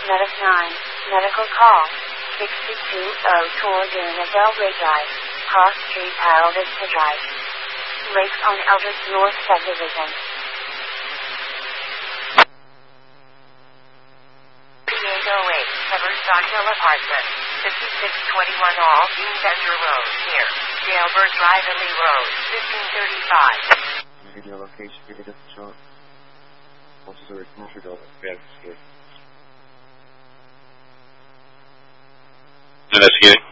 Medic 9, medical call. 6202 Dana Delray Drive, Cross Street, Palo Vista Drive. Lakes on Eldridge North Subdivision. 3808, Everstock Hill Apartment, 5621 All Dean Bender Road, near Jailbird Drive and Lee Road, 1535. Video location, video shot. Also, a commercial dog, Investigating.